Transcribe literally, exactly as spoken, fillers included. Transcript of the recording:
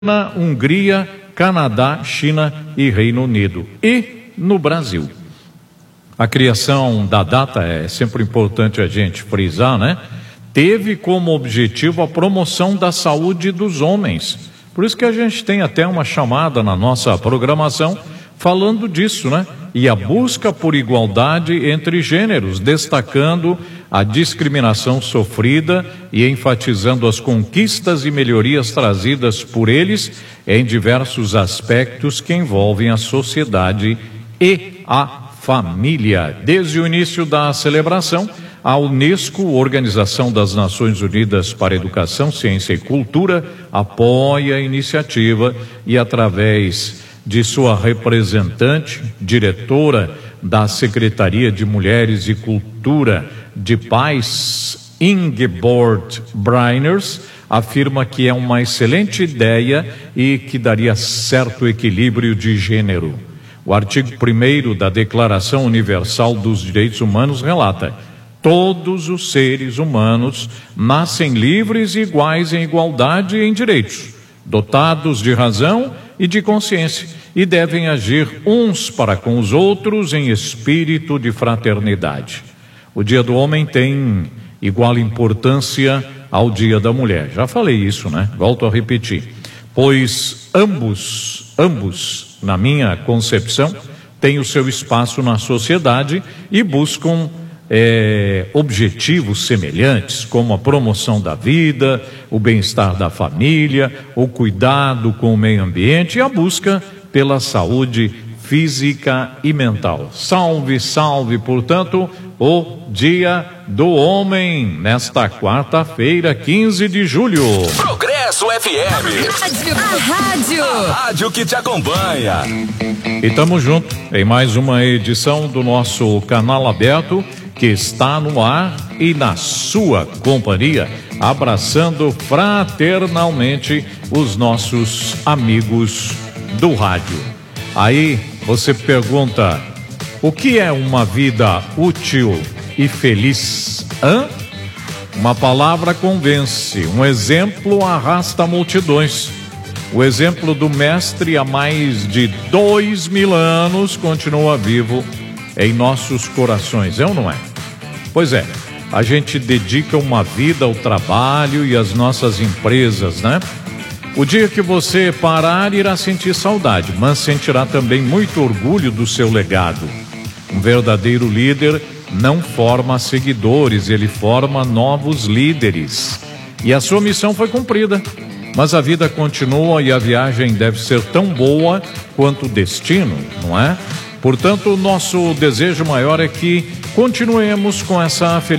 na Hungria, Canadá, China e Reino Unido. E no Brasil. A criação da data, é sempre importante a gente frisar, né? Teve como objetivo a promoção da saúde dos homens. Por isso que a gente tem até uma chamada na nossa programação falando disso, né? E a busca por igualdade entre gêneros, destacando a discriminação sofrida e enfatizando as conquistas e melhorias trazidas por eles em diversos aspectos que envolvem a sociedade e a família. Desde o início da celebração, a Unesco, Organização das Nações Unidas para Educação, Ciência e Cultura, apoia a iniciativa e, através de sua representante, diretora da Secretaria de Mulheres e Cultura de Paz, Ingeborg Breiners, afirma que é uma excelente ideia e que daria certo equilíbrio de gênero. O artigo primeiro da Declaração Universal dos Direitos Humanos relata: todos os seres humanos nascem livres e iguais em igualdade e em direitos, dotados de razão e de consciência, e devem agir uns para com os outros em espírito de fraternidade. O Dia do Homem tem igual importância ao Dia da Mulher. Já falei isso, né? Volto a repetir. Pois ambos, ambos, na minha concepção, têm o seu espaço na sociedade e buscam É, objetivos semelhantes, como a promoção da vida, o bem-estar da família, o cuidado com o meio ambiente e a busca pela saúde física e mental. Salve, salve, portanto, o Dia do Homem, nesta quarta-feira, quinze de julho. Progresso F M. Rádio. A rádio. A rádio que te acompanha. E estamos juntos em mais uma edição do nosso canal aberto, que está no ar e na sua companhia, abraçando fraternalmente os nossos amigos do rádio. Aí você pergunta: o que é uma vida útil e feliz? Hã? Uma palavra convence, um exemplo arrasta multidões. O exemplo do mestre há mais de dois mil anos continua vivo em nossos corações, é ou não é? Pois é, a gente dedica uma vida ao trabalho e às nossas empresas, né? O dia que você parar, irá sentir saudade, mas sentirá também muito orgulho do seu legado. Um verdadeiro líder não forma seguidores, ele forma novos líderes. E a sua missão foi cumprida, mas a vida continua e a viagem deve ser tão boa quanto o destino, não é? Portanto, o nosso desejo maior é que continuemos com essa felicidade.